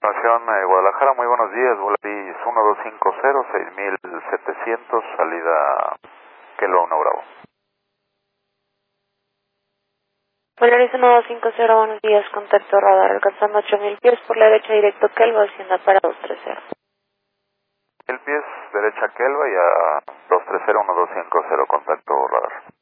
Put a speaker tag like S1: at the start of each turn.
S1: Nación Guadalajara, muy buenos días, Volaris 1250, 6700, salida Kilo 1 Bravo.
S2: Volaris 1250, buenos días, contacto radar, alcanzando 8000 pies por la derecha directo Kelva, hacienda para 230.
S1: 1000 pies, derecha Kelva y a 230-1250, contacto radar.